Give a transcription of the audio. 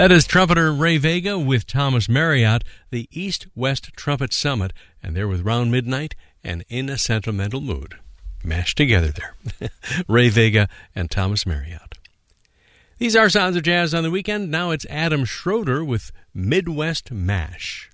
That is trumpeter Ray Vega with Thomas Marriott, the East-West Trumpet Summit, and they're with Round Midnight and In a Sentimental Mood. Mashed together there. Ray Vega and Thomas Marriott. These are Sounds of Jazz on the Weekend. Now it's Adam Schroeder with Midwest Mash.